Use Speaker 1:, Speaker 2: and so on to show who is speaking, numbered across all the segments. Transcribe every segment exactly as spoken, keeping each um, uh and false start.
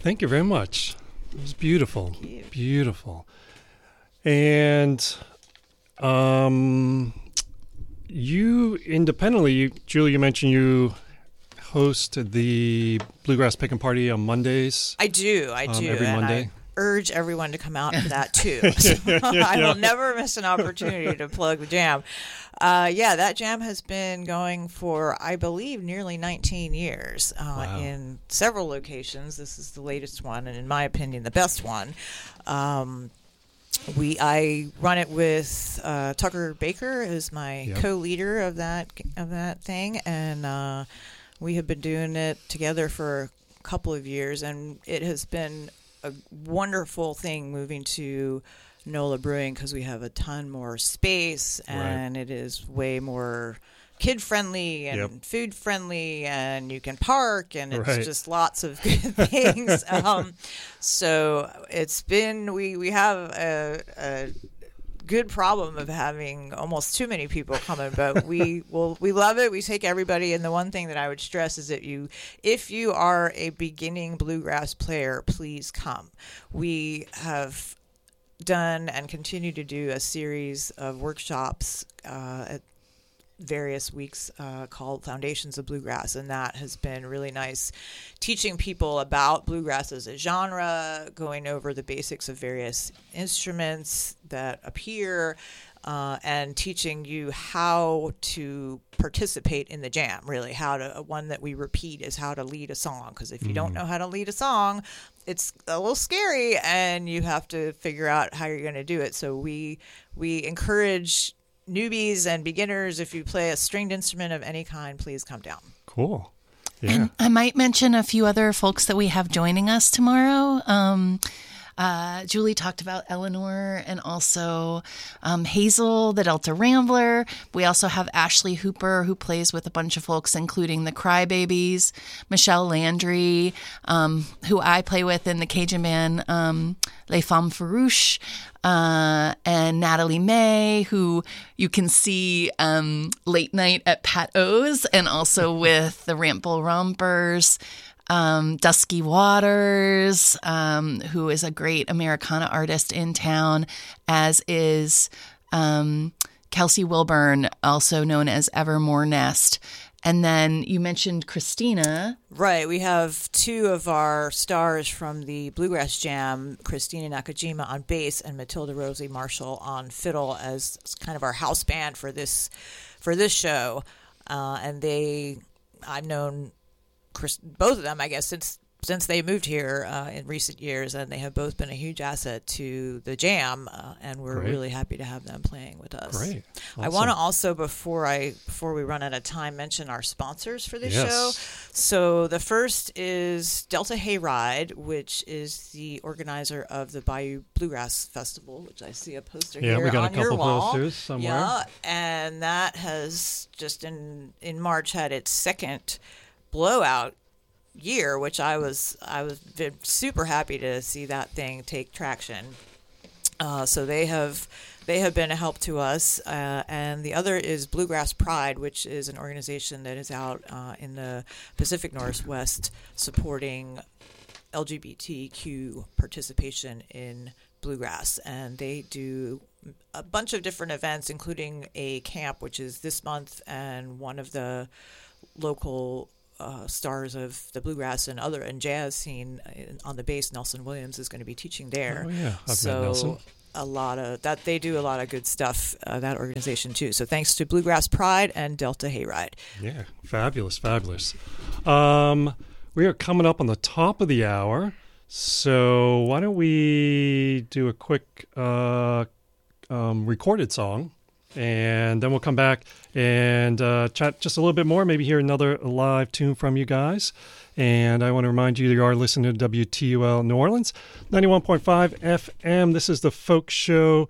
Speaker 1: Thank you very much. It was beautiful. Beautiful. And um, you independently, you, Julie, you mentioned you host the Bluegrass Pickin' Party on Mondays.
Speaker 2: I do. I
Speaker 1: um,
Speaker 2: do.
Speaker 1: Every
Speaker 2: and
Speaker 1: Monday.
Speaker 2: I urge everyone to come out for that too. So I will never miss an opportunity to plug the jam. Uh, yeah, that jam has been going for, I believe, nearly nineteen years uh,
Speaker 1: Wow.
Speaker 2: in several locations. This is the latest one, and in my opinion, the best one. Um, we I run it with uh, Tucker Baker, who's my
Speaker 1: Yep.
Speaker 2: co-leader of that of that thing, and uh, we have been doing it together for a couple of years, and it has been a wonderful thing moving to NOLA Brewing because we have a ton more space and right. it is way more kid friendly and
Speaker 1: yep.
Speaker 2: food friendly, and you can park, and it's
Speaker 1: right.
Speaker 2: just lots of good things. um, so it's been we we have a, a good problem of having almost too many people coming, but we will we love it. We take everybody, and the one thing that I would stress is that you if you are a beginning bluegrass player, please come. We have done and continue to do a series of workshops uh, at various weeks uh, called Foundations of Bluegrass, and that has been really nice, teaching people about bluegrass as a genre, going over the basics of various instruments that appear, uh, and teaching you how to participate in the jam. Really, how to one that we repeat is how to lead a song, because if you mm. don't know how to lead a song, it's a little scary, and you have to figure out how you're going to do it. So we we encourage newbies and beginners, if you play a stringed instrument of any kind, please come down.
Speaker 1: Cool. Yeah.
Speaker 3: And I might mention a few other folks that we have joining us tomorrow. Um, uh, Julie talked about Eleanor, and also um, Hazel, the Delta Rambler. We also have Ashley Hooper, who plays with a bunch of folks, including the Crybabies, Michelle Landry, um, who I play with in the Cajun band um, Les Femmes Farouches, uh, and Natalie May, who you can see um, late night at Pat O's, and also with the Rampville Rompers. Um, Dusky Waters, um, who is a great Americana artist in town, as is um, Kelsey Wilburn, also known as Evermore Nest. And then you mentioned Christina.
Speaker 2: Right. We have two of our stars from the Bluegrass Jam, Christina Nakajima on bass and Matilda Rosie Marshall on fiddle, as kind of our house band for this for this show. Uh, and they, I've known Chris, both of them, I guess, since since they moved here uh, in recent years, and they have both been a huge asset to the jam, uh, and we're
Speaker 1: Great.
Speaker 2: really happy to have them playing with us.
Speaker 1: Great. Awesome.
Speaker 2: I want to also, before I before we run out of time, mention our sponsors for this
Speaker 1: yes.
Speaker 2: show. So the first is Delta Hayride, which is the organizer of the Bayou Bluegrass Festival, which I see a poster
Speaker 1: yeah,
Speaker 2: here
Speaker 1: we got
Speaker 2: on
Speaker 1: a couple
Speaker 2: your wall.
Speaker 1: posters somewhere.
Speaker 2: Yeah, and that has just in in March had its second blowout year, which I was I was super happy to see that thing take traction. Uh, so they have they have been a help to us, uh, and the other is Bluegrass Pride, which is an organization that is out uh, in the Pacific Northwest supporting L G B T Q participation in bluegrass, and they do a bunch of different events, including a camp, which is this month, and one of the local Uh, stars of the bluegrass and other and jazz scene on the bass, Nelson Williams, is going to be teaching there.
Speaker 1: Oh yeah, I've
Speaker 2: so
Speaker 1: met Nelson.
Speaker 2: A lot of that, they do a lot of good stuff. Uh, that organization too. So thanks to Bluegrass Pride and Delta Hayride.
Speaker 1: Yeah, fabulous, fabulous. Um, we are coming up on the top of the hour, so why don't we do a quick uh, um, recorded song? And then we'll come back and uh, chat just a little bit more, maybe hear another live tune from you guys. And I want to remind you that you are listening to W T U L New Orleans, ninety-one point five F M. This is the Folk Show,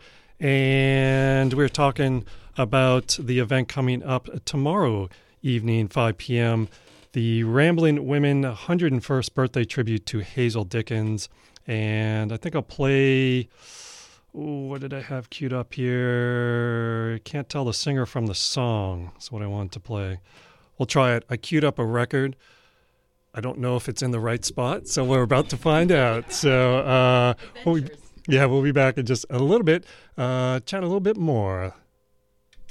Speaker 1: and we're talking about the event coming up tomorrow evening, five p.m., the Ramblin' Women one hundred first birthday tribute to Hazel Dickens. And I think I'll play... Ooh, what did I have queued up here? Can't tell the singer from the song. That's what I wanted to play. We'll try it. I queued up a record I don't know if it's in the right spot, so we're about to find out. So, uh, we'll be, yeah, we'll be back in just a little bit, uh, chat a little bit more.